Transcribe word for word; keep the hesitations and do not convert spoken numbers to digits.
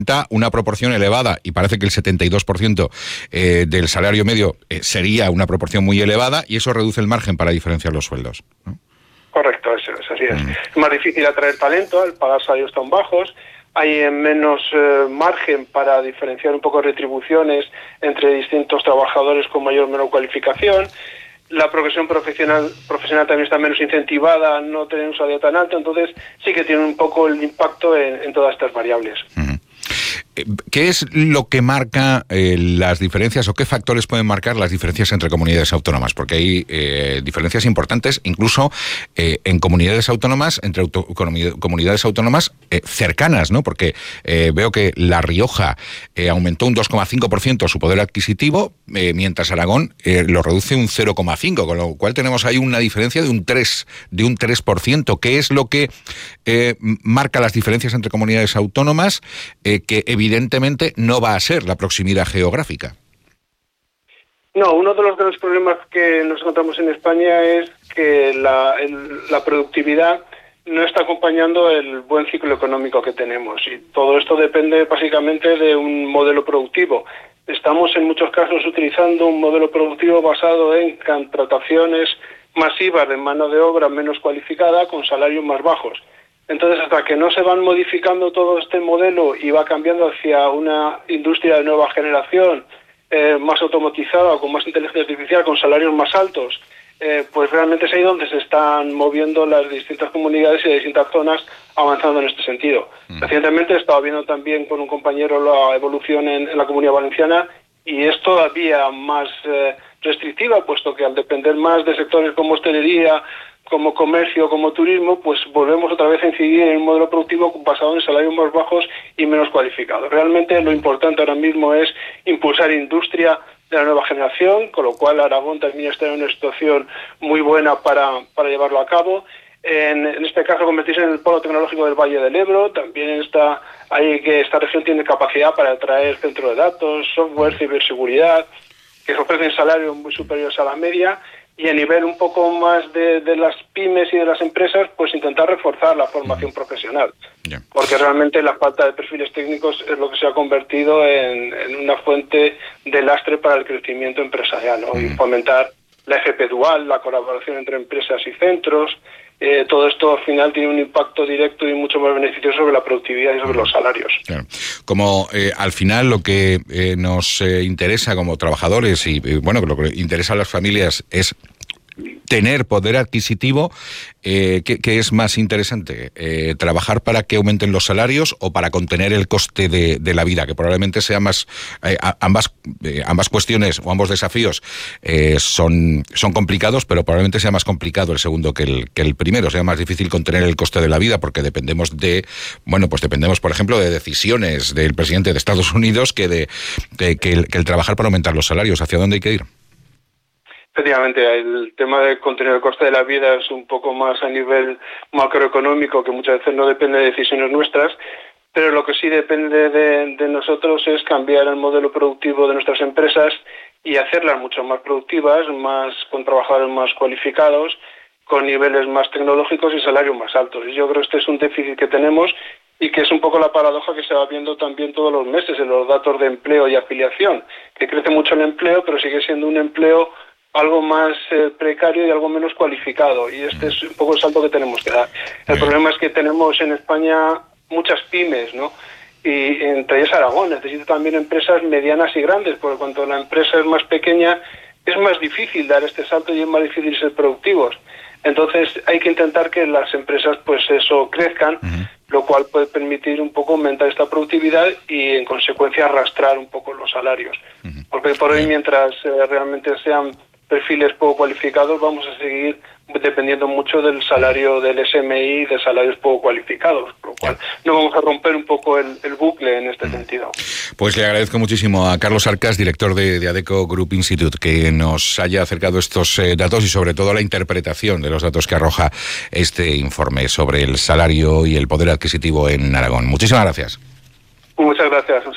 una proporción elevada, y parece que el setenta y dos por ciento eh, del salario medio eh, sería una proporción muy elevada, y eso reduce el margen para diferenciar los sueldos, ¿no? Correcto, eso es, así es. Mm. Es más difícil atraer talento al pagar salarios tan bajos, hay menos eh, margen para diferenciar un poco retribuciones entre distintos trabajadores con mayor o menor cualificación. La progresión profesional profesional también está menos incentivada a no tener un salario tan alto, entonces sí que tiene un poco el impacto en, en todas estas variables. Uh-huh. ¿Qué es lo que marca eh, las diferencias, o qué factores pueden marcar las diferencias entre comunidades autónomas? Porque hay eh, diferencias importantes, incluso eh, en comunidades autónomas, entre auto, comunidades autónomas eh, cercanas, ¿no? Porque eh, veo que La Rioja eh, aumentó un dos coma cinco por ciento su poder adquisitivo, eh, mientras Aragón eh, lo reduce un cero coma cinco por ciento, con lo cual tenemos ahí una diferencia de un tres por ciento. ¿Qué es lo que eh, marca las diferencias entre comunidades autónomas, eh, que evidentemente no va a ser la proximidad geográfica? No, uno de los grandes problemas que nos encontramos en España es que la, el, la productividad no está acompañando el buen ciclo económico que tenemos, y todo esto depende básicamente de un modelo productivo. Estamos en muchos casos utilizando un modelo productivo basado en contrataciones masivas de mano de obra menos cualificada con salarios más bajos. Entonces, hasta que no se van modificando todo este modelo y va cambiando hacia una industria de nueva generación, eh, más automatizada, con más inteligencia artificial, con salarios más altos, eh, pues realmente es ahí donde se están moviendo las distintas comunidades y las distintas zonas avanzando en este sentido. Mm. Recientemente he estado viendo también con un compañero la evolución en, en la Comunidad Valenciana, y es todavía más eh, restrictiva, puesto que al depender más de sectores como hostelería, como comercio, como turismo, pues volvemos otra vez a incidir en un modelo productivo basado en salarios más bajos y menos cualificados. Realmente lo importante ahora mismo es impulsar industria de la nueva generación, con lo cual Aragón también está en una situación muy buena para, para llevarlo a cabo. En, en este caso, convertirse en el polo tecnológico del Valle del Ebro. También está ahí que esta región tiene capacidad para atraer centros de datos, software, ciberseguridad, que ofrecen salarios muy superiores a la media. Y a nivel un poco más de, de las pymes y de las empresas, pues intentar reforzar la formación uh-huh. profesional. Yeah. Porque realmente la falta de perfiles técnicos es lo que se ha convertido en, en una fuente de lastre para el crecimiento empresarial, ¿no? Uh-huh. Y fomentar la F P dual, la colaboración entre empresas y centros. Eh, todo esto al final tiene un impacto directo y mucho más beneficioso sobre la productividad y sobre los salarios. Claro. Como eh, al final lo que eh, nos eh, interesa como trabajadores y eh, bueno, lo que interesa a las familias es tener poder adquisitivo, eh, ¿qué, ¿qué es más interesante? Eh, ¿Trabajar para que aumenten los salarios o para contener el coste de, de la vida? Que probablemente sean más, eh, ambas, eh, ambas cuestiones o ambos desafíos eh, son, son complicados, pero probablemente sea más complicado el segundo que el, que el primero. Sea más difícil contener el coste de la vida porque dependemos de, bueno, pues dependemos, por ejemplo, de decisiones del presidente de Estados Unidos que de, de que, el, que el trabajar para aumentar los salarios. ¿Hacia dónde hay que ir? Efectivamente, el tema de contener el coste de la vida es un poco más a nivel macroeconómico, que muchas veces no depende de decisiones nuestras, pero lo que sí depende de, de nosotros es cambiar el modelo productivo de nuestras empresas y hacerlas mucho más productivas, más con trabajadores más cualificados, con niveles más tecnológicos y salarios más altos. Y yo creo que este es un déficit que tenemos y que es un poco la paradoja que se va viendo también todos los meses en los datos de empleo y afiliación, que crece mucho el empleo, pero sigue siendo un empleo algo más eh, precario y algo menos cualificado, y este es un poco el salto que tenemos que dar. El problema es que tenemos en España muchas pymes, ¿no? Y entre ellas Aragón necesita también empresas medianas y grandes, porque cuanto la empresa es más pequeña es más difícil dar este salto y es más difícil ser productivos. Entonces hay que intentar que las empresas pues eso crezcan, uh-huh. lo cual puede permitir un poco aumentar esta productividad y en consecuencia arrastrar un poco los salarios. Uh-huh. Porque por hoy, mientras eh, realmente sean perfiles poco cualificados, vamos a seguir dependiendo mucho del salario del S M I, de salarios poco cualificados, por lo cual no vamos a romper un poco el, el bucle en este mm. sentido. Pues le agradezco muchísimo a Carlos Arcas, director de, de Adecco Group Institute, que nos haya acercado estos eh, datos y sobre todo la interpretación de los datos que arroja este informe sobre el salario y el poder adquisitivo en Aragón. Muchísimas gracias. Muchas gracias.